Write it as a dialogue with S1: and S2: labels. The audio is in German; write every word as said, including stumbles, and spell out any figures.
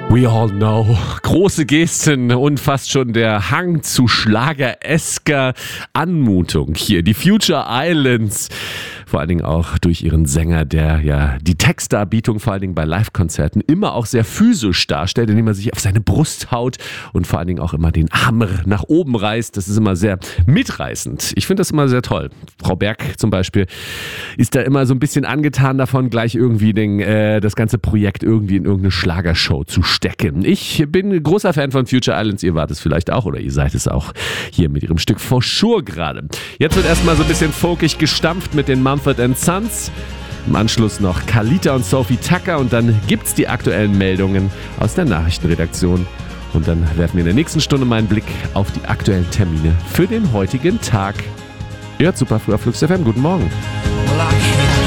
S1: We all know. Große Gesten und fast schon der Hang zu schlageresker Anmutung hier. Die Future Islands. Vor allen Dingen auch durch ihren Sänger, der ja die Textdarbietung vor allen Dingen bei Live-Konzerten immer auch sehr physisch darstellt, indem er sich auf seine Brust haut und vor allen Dingen auch immer den Arm nach oben reißt. Das ist immer sehr mitreißend. Ich finde das immer sehr toll. Frau Berg zum Beispiel ist da immer so ein bisschen angetan davon, gleich irgendwie den, äh, das ganze Projekt irgendwie in irgendeine Schlagershow zu stecken. Ich bin großer Fan von Future Islands. Ihr wart es vielleicht auch oder ihr seid es auch hier mit ihrem Stück For Sure gerade. Jetzt wird erstmal so ein bisschen folkig gestampft mit den Mumford and Sons. Im Anschluss noch Kalita und Sophie Tucker und dann gibt's die aktuellen Meldungen aus der Nachrichtenredaktion. Und dann werfen wir in der nächsten Stunde mal einen Blick auf die aktuellen Termine für den heutigen Tag. Ihr hört Superfrüh auf Flux F M. Guten Morgen.
S2: Well,